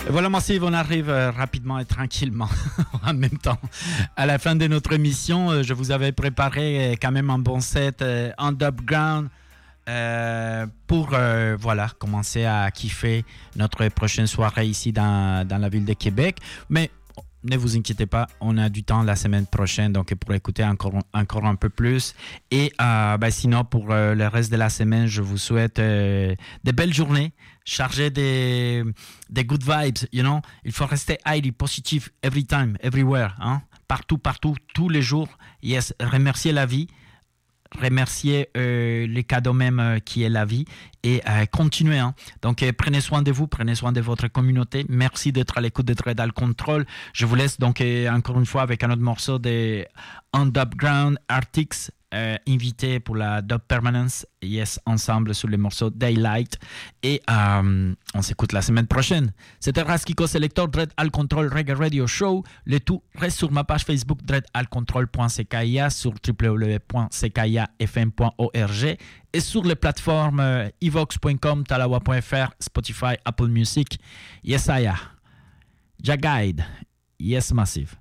Voilà, Massive, on arrive rapidement et tranquillement en même temps. À la fin de notre émission, je vous avais préparé quand même un bon set underground pour voilà, commencer à kiffer notre prochaine soirée ici dans la ville de Québec. Mais ne vous inquiétez pas, on a du temps la semaine prochaine donc pour écouter encore un peu plus. Et sinon, pour le reste de la semaine, je vous souhaite de belles journées, chargées des good vibes, you know. Il faut rester highly positive every time, everywhere, hein? Partout, tous les jours. Yes, remercier la vie. Remercier les cadeaux même qui est la vie et continuer. Hein. Donc, prenez soin de vous, prenez soin de votre communauté. Merci d'être à l'écoute de Dread Al Control. Je vous laisse donc encore une fois avec un autre morceau de Underground Arctics, invité pour la Dub Permanence. Yes, ensemble sur les morceaux Daylight. Et on s'écoute la semaine prochaine. C'était Raskiko Selector, Dread Al Control Reggae Radio Show. Le tout reste sur ma page Facebook dreadalcontrol.cja, sur www.ckiafm.org et sur les plateformes evox.com, talawa.fr, Spotify, Apple Music. Yes, Aya. Jaguide. Yes, Massive.